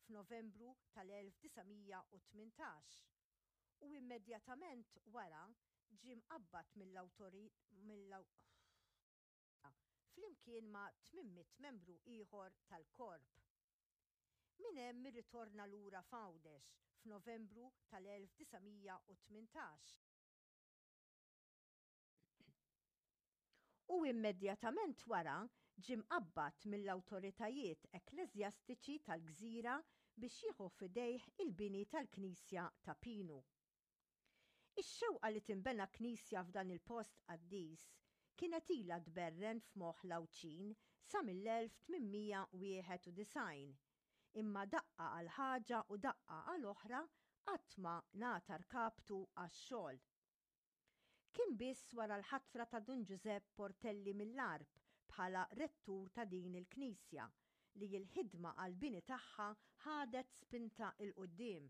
f'Novembru tal-1918 u immedjatament wara ġie mqabbad flimkien ma' 800 membru ieħor tal-korp. Min hemm irritorna lura f'Għawdex f'Novembru tal-1918. U immedjatament wara ġie mqabbad mill-awtoritajiet ekleżjastiċi tal-Gżira biex jieħu f'idejh il-bini tal-Knisja ta' Pinu. Ix-xewqa li tinbena knisja f'dan il-post qaddis kienet ilha tberren f'moħħ Lawċin sa mill-1891, imma daqqa għal ħaġa u daqqa għal oħra qatt ma ngħata rkabtu għax-xogħol. Kien biss wara l-ħatra ta' Dun Giuseppe Portelli mill-Arb bħala rettur ta' din il-Knisja li l-ħidma għall-bini tagħha ħadet spinta il-qudiem.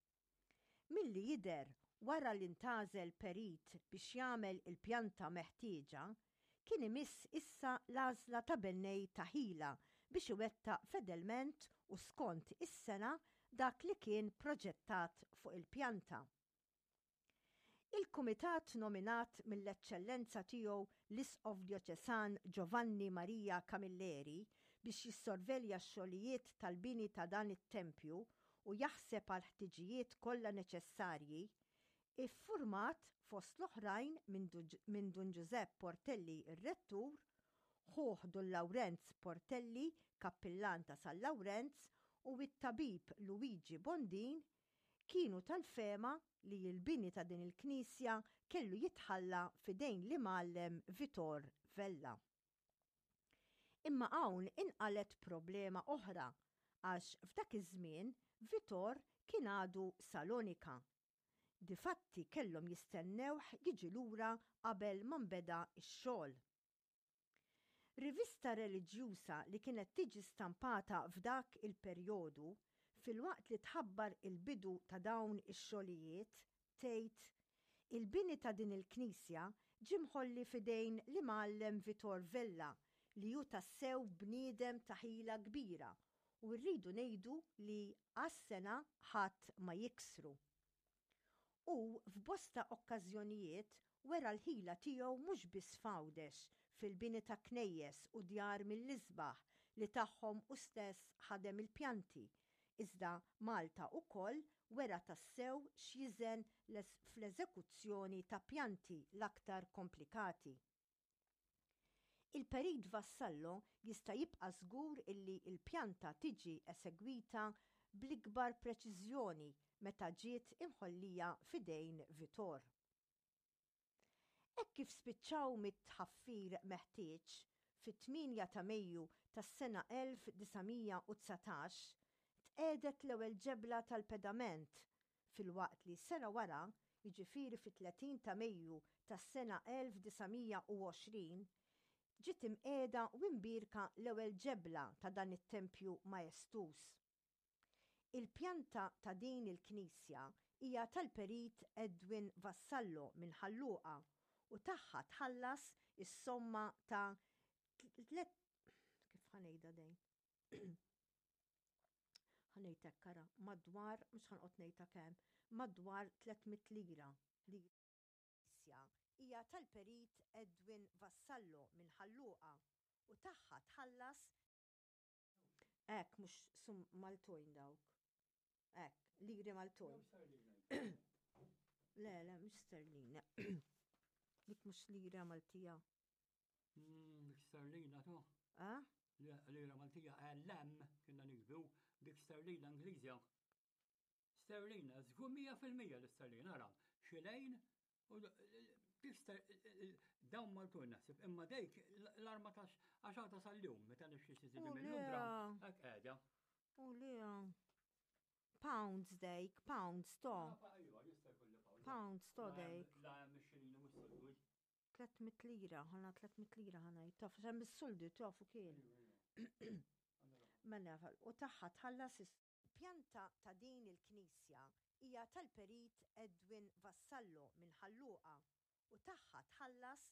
Milli jidher wara li ntażel perit biex jagħmel il-pjanta meħtieġa, kien imiss issa l-għażla ta' Bennej ta' ħila biex iwettaq fedelment u skont is-sena dak li kien proġettat fuq il-pjanta. Il-kumitat nominat mill-eċċellenza tiegħu l-Isqof Djoċesan Giovanni Maria Camilleri biex jissorvelja x-xogħlijiet tal-bini ta' dan it-tempju u jaħseb għal ħtiġijiet kollha neċessarji, iffurmat fost l-oħrajn minn Dun Giuseppe Portelli ir-rettur, ħuh Dun Lawrenz Portelli kappillan ta' San Lawrenz u it-tabib Luigi Bondin kienu tal-fema li l-bini ta' din il-Knisja kellu jitħalla f'idejn l-imgħallem Vitor Vella. Imma hawn inqalet problema oħra għax f'dak iż-żmien Vitor kien għadu Salonika. Difatti kellhom jistennewh jiġi lura qabel ma nbeda x-xogħol. Rivista reliġjuża li kienet tiġi stampata f'dak il-perjodu fil-waqt li tħabbar il-bidu ta' dawn ix-xogħlijiet tgħid il-bini ta' din il-Knisja ġie mħolli f'idejn l-imgħallem Vitor Vella li hu tassew bniedem ta' ħila kbira u rridu ngħidu li għas-sena ħadd ma jiksru. U f'bosta okkażjonijiet wera l-ħila tiegħu mhux biss f'Għawdex fil-bini ta' knejjes u djar mill-isbaħ li tagħhom hu stess ħadem il-pjanti, iżda Malta wkoll wera tassew x'jiżen fl-eżekuzzjoni ta' pjanti l-aktar komplikati. Il-Perit Vassallo jista' jibqa' żgur illi l-pjanta tiġi esegwita bl-ikbar preċiżjoni meta ġiet imħollija f'idejn Vitor. Hekk kif spiċċaw mit-tħaffir meħtieġ fit-8 ta' Mejju tas-sena 1919 tqiegħdet l-ewwel ġebla tal-pedament filwaqt li sena wara, jiġifieri fit-30 ta' Mejju tas-sena 1920, ġiet imqiegħda u mbierka l-ewwel ġebla ta' dan it-tempju majestus. Il-pjanta ta' din il-Knisja hija tal-Perit Edwin Vassallo minn Ħalluqa u tagħha tħallas is-somma ta' kif ħanejda dejn? Ħanejtek kara madwar mhux ħanqod ngħidha kemm, madwar 300 lira. Knisja hija tal-Perit Edwin Vassallo minn Ħalluqa u tagħha tħallas hekk mhux sum Maltojn dawk. Hekk, liri Maltojn. Le, mhux sterlina. Dik mhux lira Maltija. Dik sterlina tu. Lira Maltija lem kienna nikbu dik sterlina Ingliżja. Sterlina, żgur 100% l-sterlina, ara, xilejn u dawn Maltun naħseb, imma dejk l-arma għaxata sal-lum, meta nixxi tiżi minn Londra, hekk qiegħda. U lija. Pounds dejk, pounds to. Pounds to dejk. La mixxilina mhux soldu. 300 lira, ħana 300 lira ħana jittaf, xem bis-soldu tafu kien. Mela, u tagħha tħallas pjanta ta' din il-Knisja hija tal-Perit Edwin Vassallo minn Ħalluqa u tagħha tħallas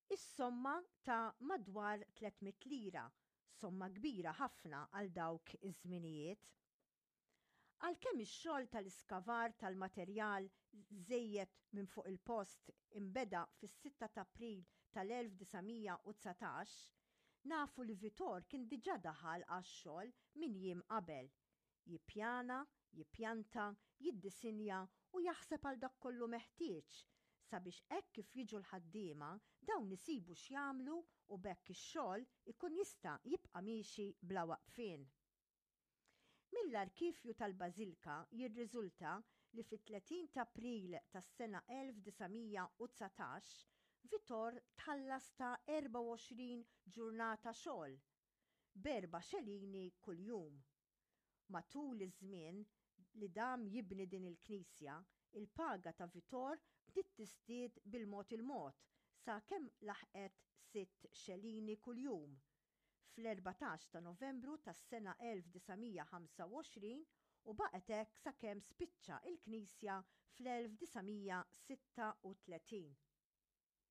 is-somma ta' madwar 300 lira, somma kbira ħafna għal dawk iż-żminijiet. Għalkemm ix-xogħol tal-iskavar tal-materjal żejjed minn fuq il-post imbeda fis-6 ta' April tal-1919, nafu li Vittor kien diġà daħal għax-xogħol minn jiem qabel. Jippjana, jippjanta, jiddisinja u jaħseb għal dak kollu meħtieġ sabiex hekk kif jiġu l-ħaddiema dawn isibu x'jagħmlu u bekk ix-xogħol ikun jista' jibqa' miexi bla waqfien. Mill-arkivju tal-Bażilika jirriżulta li fit-30 ta' April tas-sena 1919 Vittor tħallas ta' 24 ġurnata xogħol b'4 xelini kuljum. Matul iż-żmien li dam jibni din il-Knisja, il-paga ta' Vittor bdiet tiżdied bil-mod sakemm laħqet 6 xelini kuljum. Fl-14 ta' Novembru tas-sena 1925 u baqgħet hekk sakemm spiċċa il-Knisja fl-1936.